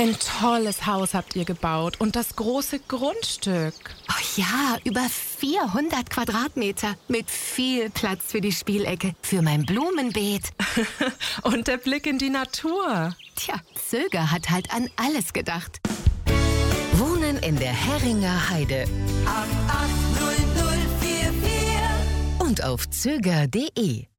Ein tolles Haus habt ihr gebaut und das große Grundstück. Oh ja, über 400 Quadratmeter mit viel Platz für die Spielecke, für mein Blumenbeet. Und der Blick in die Natur. Tja, Zöger hat halt an alles gedacht. Wohnen in der Herringer Heide. 880044 Und auf zöger.de.